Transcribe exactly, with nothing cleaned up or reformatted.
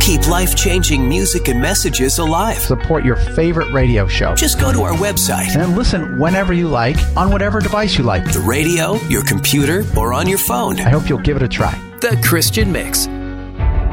Keep life-changing music and messages alive. Support your favorite radio show. Just go to our website and listen whenever you like on whatever device you like. The radio, your computer, or on your phone. I hope you'll give it a try. The Christian Mix